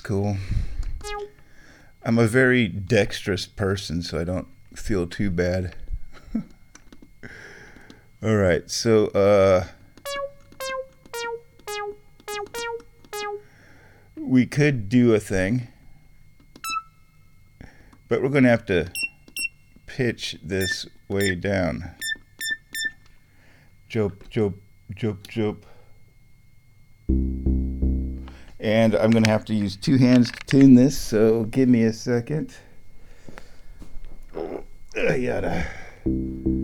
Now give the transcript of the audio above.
That's cool. I'm a very dexterous person, so I don't feel too bad. All right, so we could do a thing, but we're going to have to pitch this way down. Jope, jope, jope, jope. And I'm going to have to use two hands to tune this, so give me a second. Yada.